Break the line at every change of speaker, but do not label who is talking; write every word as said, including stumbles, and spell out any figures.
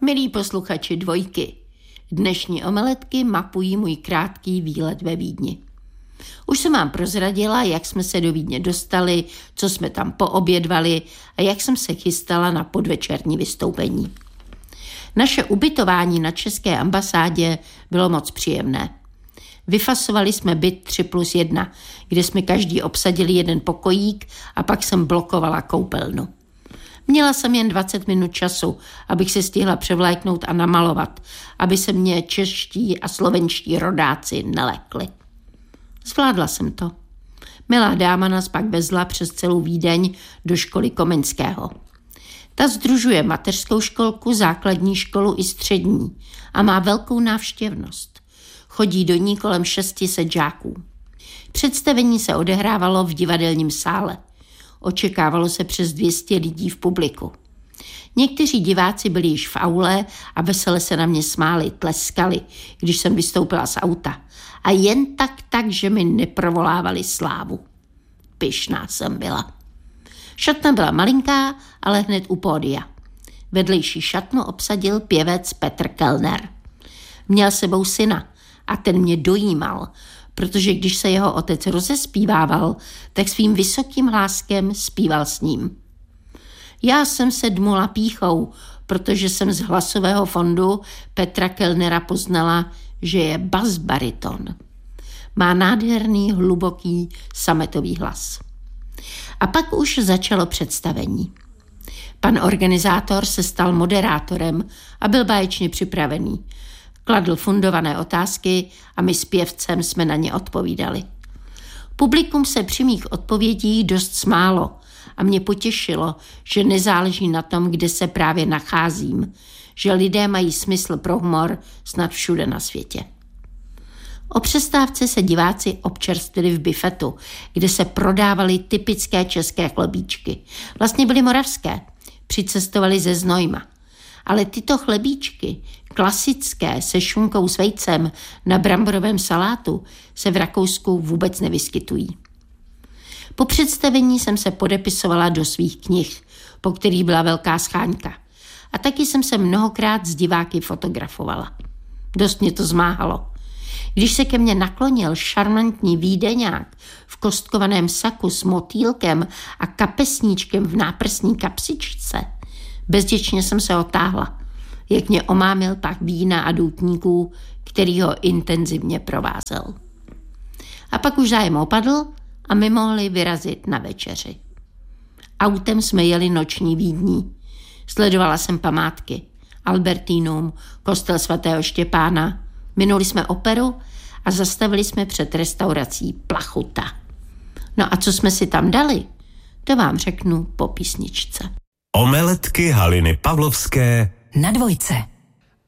Milí posluchači Dvojky, dnešní omeletky mapují můj krátký výlet ve Vídni. Už jsem vám prozradila, jak jsme se do Vídně dostali, co jsme tam poobědvali a jak jsem se chystala na podvečerní vystoupení. Naše ubytování na české ambasádě bylo moc příjemné. Vyfasovali jsme byt tři plus jedna, kde jsme každý obsadili jeden pokojík a pak jsem blokovala koupelnu. Měla jsem jen dvacet minut času, abych se stihla převléknout a namalovat, aby se mě čeští a slovenští rodáci nelekli. Zvládla jsem to. Milá dáma nás pak vezla přes celou Vídeň do školy Komenského. Ta sdružuje mateřskou školku, základní školu i střední a má velkou návštěvnost. Chodí do ní kolem šesti set žáků. Představení se odehrávalo v divadelním sále. Očekávalo se přes dvě stě lidí v publiku. Někteří diváci byli již v aule a vesele se na mě smáli, tleskali, když jsem vystoupila z auta. A jen tak tak, že mi neprovolávali slávu. Pyšná jsem byla. Šatna byla malinká, ale hned u pódia. Vedlejší šatnu obsadil pěvec Petr Kellner. Měl sebou syna a ten mě dojímal, protože když se jeho otec rozespívával, tak svým vysokým hláskem zpíval s ním. Já jsem se dmula pýchou, protože jsem z hlasového fondu Petra Kellnera poznala, že je basbariton. Má nádherný, hluboký, sametový hlas. A pak už začalo představení. Pan organizátor se stal moderátorem a byl báječně připravený. Kladl fundované otázky a my s pěvcem jsme na ně odpovídali. Publikum se při mých odpovědích dost smálo a mě potěšilo, že nezáleží na tom, kde se právě nacházím, že lidé mají smysl pro humor snad všude na světě. O přestávce se diváci občerstvili v bifetu, kde se prodávaly typické české chlebíčky. Vlastně byly moravské, přicestovali ze Znojma. Ale tyto chlebíčky, klasické se šunkou s vejcem na bramborovém salátu, se v Rakousku vůbec nevyskytují. Po představení jsem se podepisovala do svých knih, po kterých byla velká scháňka. A taky jsem se mnohokrát s diváky fotografovala. Dost mě to zmáhalo. Když se ke mně naklonil šarmantní Vídeňák v kostkovaném saku s motýlkem a kapesníčkem v náprsní kapsičce, bezděčně jsem se otáhla, jak mě omámil pak vína a doutníků, který ho intenzivně provázel. A pak už zájem opadl a my mohli vyrazit na večeři. Autem jsme jeli noční Vídní. Sledovala jsem památky, Albertinum, kostel svatého Štěpána. Minuli jsme operu a zastavili jsme před restaurací Plachuta. No a co jsme si tam dali, to vám řeknu po písničce.
Omeletky Haliny Pavlovské
na Dvojce.